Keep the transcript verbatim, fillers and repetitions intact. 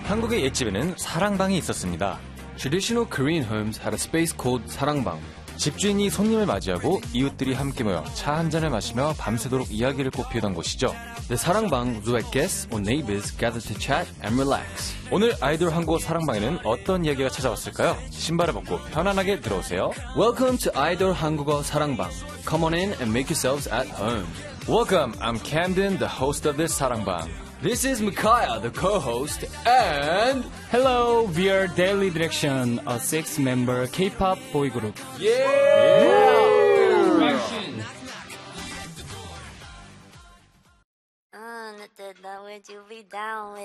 한국의 옛집에는 사랑방이 있었습니다. Traditional Korean homes had a space called 사랑방. 집주인이 손님을 맞이하고 이웃들이 함께 모여 차 한 잔을 마시며 밤새도록 이야기를 꽃피우던 곳이죠. The 사랑방 was where guests or neighbors gathered to chat and relax. 오늘 아이돌 한국어 사랑방에는 어떤 이야기가 찾아왔을까요? 신발을 벗고 편안하게 들어오세요. Welcome to 아이돌 한국어 사랑방. Come on in and make yourselves at home. Welcome, I'm Camden, the host of this 사랑방. This is Micaiah, the co-host, and Hello, we are Daily Direction, a six-member K-pop boy group. yeah! Uh, would you be down with